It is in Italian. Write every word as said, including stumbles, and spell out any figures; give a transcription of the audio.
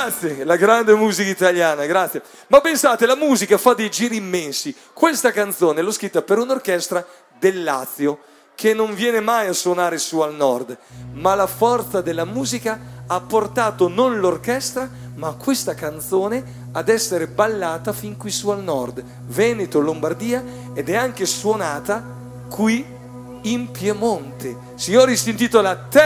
Grazie, la grande musica italiana, grazie. Ma pensate, la musica fa dei giri immensi. Questa canzone l'ho scritta per un'orchestra del Lazio che non viene mai a suonare su al nord, ma la forza della musica ha portato non l'orchestra, ma questa canzone ad essere ballata fin qui su al nord, Veneto, Lombardia, ed è anche suonata qui in Piemonte. Signori, si intitola Te